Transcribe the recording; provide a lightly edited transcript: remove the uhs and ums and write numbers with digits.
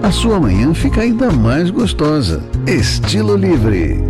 a sua manhã fica ainda mais gostosa. Estilo Livre.